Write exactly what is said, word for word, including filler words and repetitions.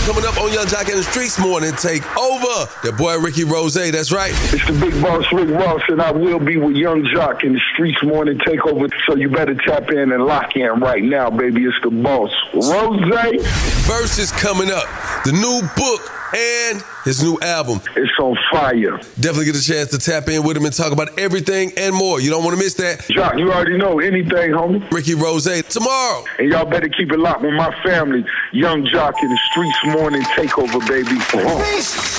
coming up on Young Jock in the Streets Morning Take Over. The boy Ricky Rose, that's right. It's the big boss Rick Ross, and I will be with Young Jock in the Streets Morning Takeover. So you better tap in and lock in right now, baby. It's the boss Rose. Verse is coming up. The new book and his new album. It's on fire. Definitely get a chance to tap in with him and talk about everything and more. You don't want to miss that. Jock, you already know anything, homie. Ricky Rose tomorrow. And y'all better keep it locked with my family. Young Jock in the Streets Morning Takeover, baby. Uh-huh.